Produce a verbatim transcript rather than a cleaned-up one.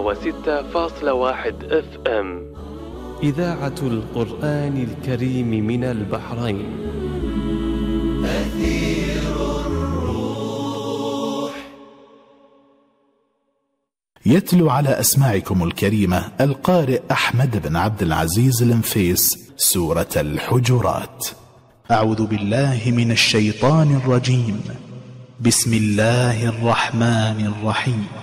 وستة فاصلة واحد اف ام. إذاعة القرآن الكريم من البحرين. أثير الروح. يتلو على أسماعكم الكريمة القارئ أحمد بن عبد العزيز النفيس سورة الحجرات. أعوذ بالله من الشيطان الرجيم. بسم الله الرحمن الرحيم.